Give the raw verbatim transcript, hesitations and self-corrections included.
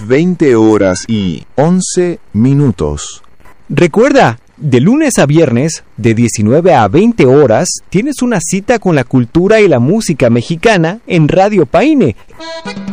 veinte horas y once minutos. Recuerda, de lunes a viernes, de diecinueve a veinte horas, tienes una cita con la cultura y la música mexicana en Radio Paine.